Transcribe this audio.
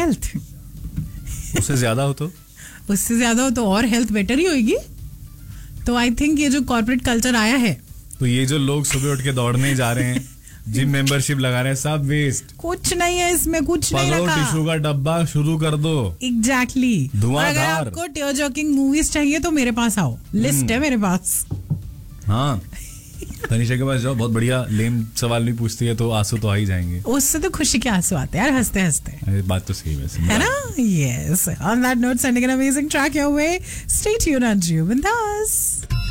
Health. उससे ज्यादा हो तो और हेल्थ बेटर ही होगी. तो आई थिंक ये जो कॉर्पोरेट कल्चर आया है, तो ये जो लोग सुबह उठ के दौड़ने जा रहे हैं, जिम मेंबरशिप लगा रहे हैं, सब वेस्ट. कुछ नहीं है इसमें, कुछ नहीं पकड़ो रखा. टिश्यू का डब्बा, शुरू कर दो. एग्जैक्टली. धुआंधार. अगर आपको टीयर जर्किंग मूवीज चाहिए तो मेरे पास आओ, लिस्ट है मेरे पास. हाँ, तनिषा के पास जाओ, बहुत बढ़िया लेम सवाल नहीं पूछती है, तो आंसू तो आ ही जाएंगे. उससे तो खुशी के आंसू आते हैं यार, हंसते हंसते. बात तो सही वैसे है ना. Yes, on that note, sending an amazing track your way. Stay tuned on जियो बिंदास.